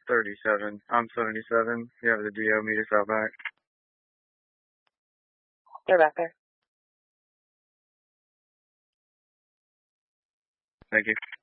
37. I'm 77. You have the DO meet us out back. They're back there. Thank you.